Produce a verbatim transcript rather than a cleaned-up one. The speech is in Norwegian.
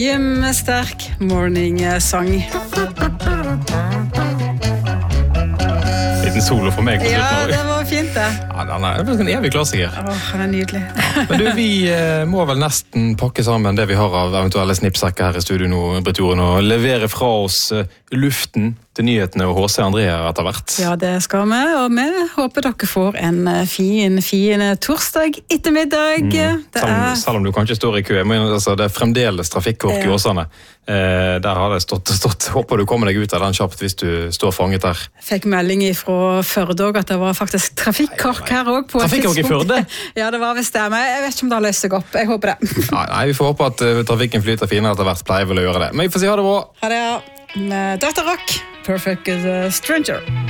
Hjemmesterk morning-sang. Liten solo for meg på slutten. Ja, det var fint det. Ja, den er en evig klassiker. Åh, den er nydelig. Men du, vi eh, må vel nesten pakke sammen det vi har av eventuelle snippsekker her i studio nå, Britt Jorunn, og levere fra oss eh, luften til nyhetene og H C Andrea etter hvert. Ja, det skal vi, og vi håper dere får en fin, fin torsdag ettermiddag. Mm. Det selv, er... selv om du kanskje står i kø, men altså, det er fremdeles trafikkork i Ja. Åsane. Eh, der har det stått, stått, håper du kommer deg ut av den kjapt hvis du står fanget der. Jeg fikk melding fra Førde også, at det var faktisk trafikkork her også. På et Trafikkork i tidspunkt. Førde? Ja, det var visst det, men jeg vet ikke om det har løst seg opp. Jeg håper det. Nei, nei, vi får håpe at uh, trafikken flyter finere etter hvert, pleier vel å gjøre det. Men vi får si ha det bra. Ha det, ja. Med Data Rock, Perfect is a Stranger.